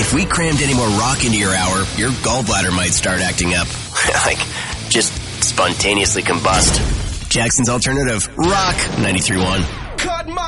If we crammed any more rock into your hour, your gallbladder might start acting up. Like, just spontaneously combust. Jackson's Alternative, Rock 93.1. Cut my